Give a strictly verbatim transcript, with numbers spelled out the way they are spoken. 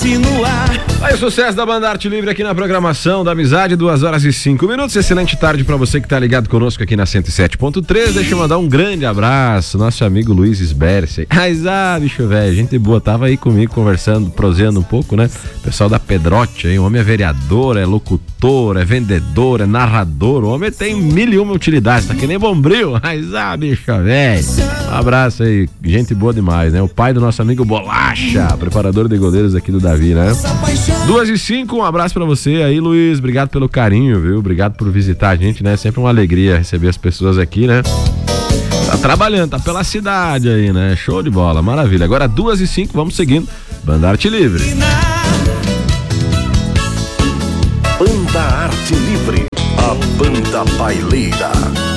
continuar. Aí o sucesso da Banda Arte Livre aqui na programação da Amizade, duas horas e cinco minutos. Excelente tarde pra você que tá ligado conosco aqui na cento e sete ponto três. Deixa eu mandar um grande abraço, nosso amigo Luiz Sberce. Mas ah, bicho velho, gente boa, tava aí comigo conversando, proseando um pouco, né? Pessoal da Pedrote aí, o homem é vereador, é locutor, é vendedor, é narrador, o homem tem mil e uma utilidades, tá que nem Bombril. Mas ah, bicho velho, um abraço aí, gente boa demais, né? O pai do nosso amigo Bolacha, preparador de goleiros aqui do Davi, né? Duas e cinco, um abraço pra você aí, Luiz, obrigado pelo carinho, viu? Obrigado por visitar a gente, né? Sempre uma alegria receber as pessoas aqui, né? Tá trabalhando, tá pela cidade aí, né? Show de bola, maravilha. Agora duas e cinco, vamos seguindo. Banda Arte Livre. Banda Arte Livre, a banda baileira.